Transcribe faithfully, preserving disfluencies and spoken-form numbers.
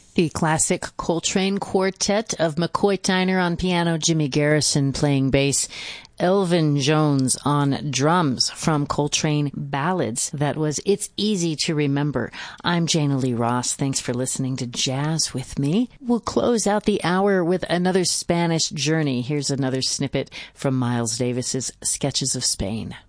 The classic Coltrane Quartet of McCoy Tyner on piano, Jimmy Garrison playing bass, Elvin Jones on drums from Coltrane Ballads. That was It's Easy to Remember. I'm Jana Lee Ross. Thanks for listening to Jazz with me. We'll close out the hour with another Spanish journey. Here's another snippet from Miles Davis's Sketches of Spain.